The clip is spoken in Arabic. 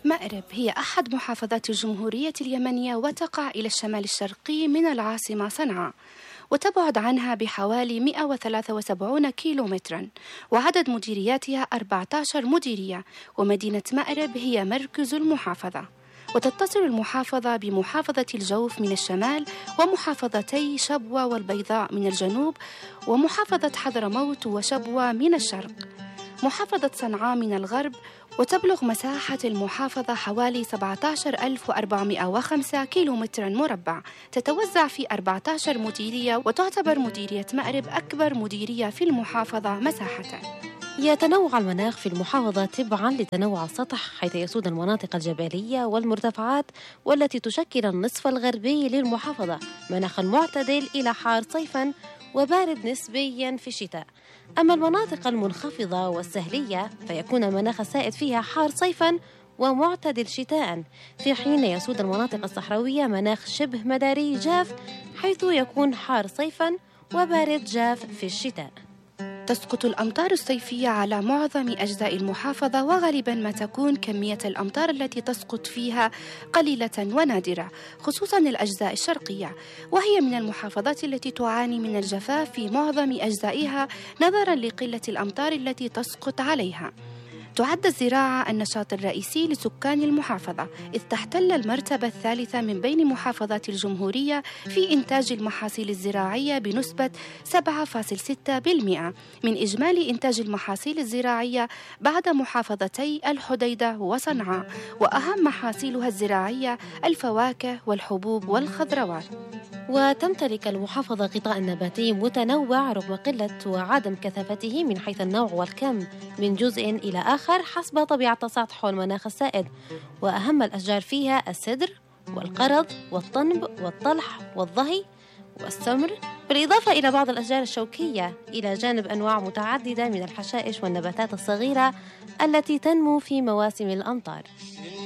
مأرب هي أحد محافظات الجمهورية اليمنية، وتقع إلى الشمال الشرقي من العاصمة صنعاء، وتبعد عنها بحوالي 173 كيلومترا، وعدد مديرياتها 14 مديرية. ومدينة مأرب هي مركز المحافظة، وتتصل المحافظة بمحافظة الجوف من الشمال، ومحافظتي شبوة والبيضاء من الجنوب، ومحافظة حضرموت وشبوة من الشرق، محافظة صنعاء من الغرب. وتبلغ مساحة المحافظة حوالي 17405 كيلومتر مربع، تتوزع في 14 مديرية، وتعتبر مديرية مأرب أكبر مديرية في المحافظة مساحة. يتنوع المناخ في المحافظة تبعاً لتنوع السطح، حيث يسود المناطق الجبلية والمرتفعات والتي تشكل النصف الغربي للمحافظة مناخاً معتدل إلى حار صيفاً وبارد نسبياً في الشتاء. أما المناطق المنخفضة والسهلية فيكون المناخ السائد فيها حار صيفاً ومعتدل شتاء، في حين يسود المناطق الصحراوية مناخ شبه مداري جاف، حيث يكون حار صيفاً وبارد جاف في الشتاء. تسقط الأمطار الصيفية على معظم أجزاء المحافظة، وغالبا ما تكون كمية الأمطار التي تسقط فيها قليلة ونادرة، خصوصا الأجزاء الشرقية، وهي من المحافظات التي تعاني من الجفاف في معظم أجزائها نظرا لقلة الأمطار التي تسقط عليها. تعد الزراعة النشاط الرئيسي لسكان المحافظة، إذ تحتل المرتبة الثالثة من بين محافظات الجمهورية في إنتاج المحاصيل الزراعية بنسبة 7.6% من إجمالي إنتاج المحاصيل الزراعية، بعد محافظتي الحديدة وصنعاء، وأهم محاصيلها الزراعية الفواكه والحبوب والخضروات. وتمتلك المحافظة غطاء نباتي متنوع رغم قلة وعدم كثافته من حيث النوع والكم من جزء إلى آخر حسب طبيعة السطح والمناخ السائد، وأهم الأشجار فيها السدر والقرض والطنب والطلح والظهي والسمر، بالإضافة إلى بعض الأشجار الشوكية، إلى جانب أنواع متعددة من الحشائش والنباتات الصغيرة التي تنمو في مواسم الأمطار.